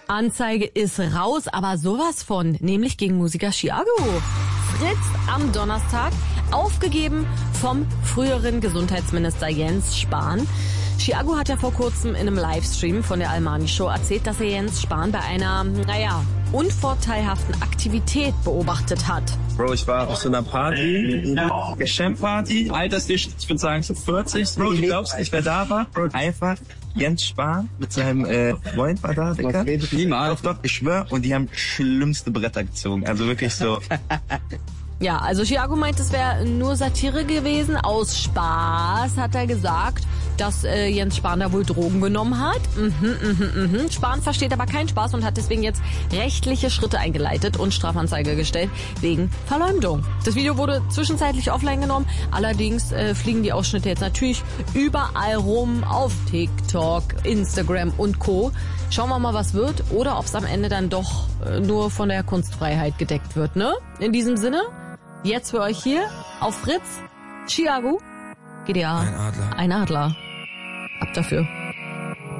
Anzeige ist raus, aber sowas von, nämlich gegen Musiker Chiago. Fritz am Donnerstag, aufgegeben vom früheren Gesundheitsminister Jens Spahn. Chiago hat ja vor kurzem in einem Livestream von der Almani-Show erzählt, dass er Jens Spahn bei einer, unvorteilhaften Aktivität beobachtet hat. Bro, ich war auf so einer Party, Geschenkparty, Altersdicht, ich würde sagen so 40. Bro, du glaubst nicht, wer da war? Bro, einfach Jens Spahn mit seinem Freund war da, Digga. Niemals. Doch, ich schwör, und die haben schlimmste Bretter gezogen, also wirklich so. Ja, also Chiago meint, es wäre nur Satire gewesen. Aus Spaß hat er gesagt, dass Jens Spahn da wohl Drogen genommen hat. Spahn versteht aber keinen Spaß und hat deswegen jetzt rechtliche Schritte eingeleitet und Strafanzeige gestellt wegen Verleumdung. Das Video wurde zwischenzeitlich offline genommen. Allerdings fliegen die Ausschnitte jetzt natürlich überall rum auf TikTok, Instagram und Co. Schauen wir mal, was wird oder ob es am Ende dann doch nur von der Kunstfreiheit gedeckt wird, ne? In diesem Sinne, jetzt für euch hier auf Fritz, Chiago, GDA, ein Adler. Ab dafür.